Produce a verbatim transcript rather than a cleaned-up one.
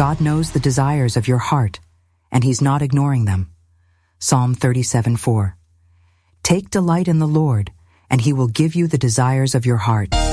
God knows the desires of your heart, and He's not ignoring them. Psalm thirty-seven four. Take delight in the Lord, and He will give you the desires of your heart.